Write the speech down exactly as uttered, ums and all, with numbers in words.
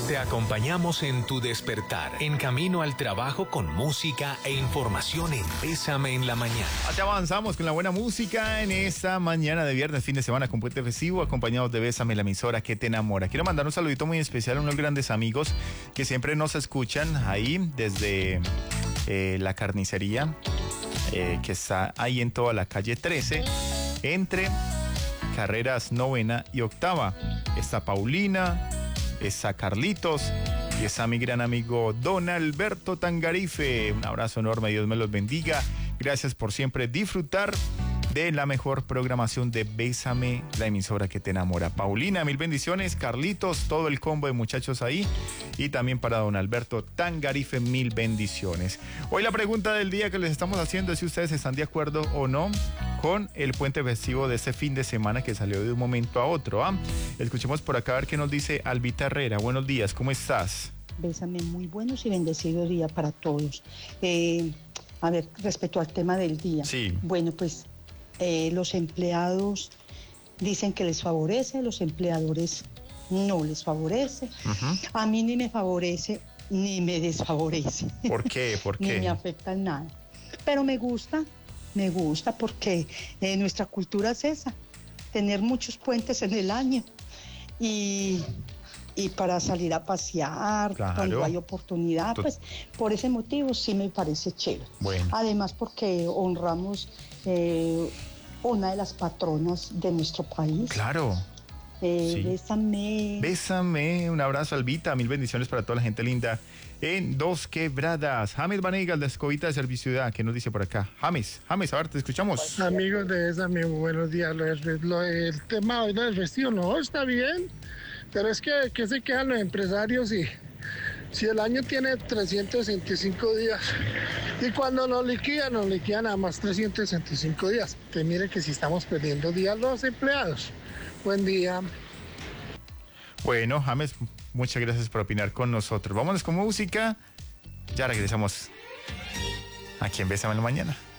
Te acompañamos en tu despertar, en camino al trabajo con música e información en Bésame en la Mañana. Ya avanzamos con la buena música en esta mañana de viernes, fin de semana con puente festivo, acompañados de Bésame, la emisora que te enamora. Quiero mandar un saludito muy especial a unos grandes amigos que siempre nos escuchan ahí desde eh, la carnicería, eh, que está ahí en toda la calle trece, entre carreras novena y octava. Está Paulina, está Carlitos y está mi gran amigo Don Alberto Tangarife. Un abrazo enorme, Dios me los bendiga. Gracias por siempre disfrutar de la mejor programación de Bésame, la emisora que te enamora. Paulina, mil bendiciones. Carlitos, todo el combo de muchachos ahí. Y también para don Alberto Tangarife, mil bendiciones. Hoy la pregunta del día que les estamos haciendo es si ustedes están de acuerdo o no con el puente festivo de este fin de semana que salió de un momento a otro. ¿ah? Escuchemos por acá a ver qué nos dice Albita Herrera. Buenos días, ¿cómo estás? Bésame, muy buenos y bendecido día para todos. Eh, a ver, respecto al tema del día. Sí. Bueno, pues eh, los empleados dicen que les favorece, los empleadores no les favorece. Uh-huh. A mí ni me favorece ni me desfavorece. ¿Por qué? ¿Por qué? Ni me afecta en nada. Pero me gusta, me gusta porque eh, nuestra cultura es esa, tener muchos puentes en el año y... y para salir a pasear, claro, cuando hay oportunidad, pues por ese motivo sí me parece chévere. Bueno. Además porque honramos eh, una de las patronas de nuestro país. Claro. Eh, sí. Bésame. Bésame, un abrazo, Albita, mil bendiciones para toda la gente linda en Dos Quebradas. James Vanegas, de Escobita de Serviciudad, ¿qué nos dice por acá? James, James, a ver, te escuchamos. Amigos de Bésame, buenos días. Lo, lo, el tema hoy del vestido, no, está bien. Pero es que, que se quejan los empresarios y si el año tiene trescientos sesenta y cinco días y cuando nos liquidan, nos liquidan nada más trescientos sesenta y cinco días. Entonces mire que si estamos perdiendo días los empleados. Buen día. Bueno, James, muchas gracias por opinar con nosotros. Vámonos con música. Ya regresamos aquí en Bésame en la Mañana.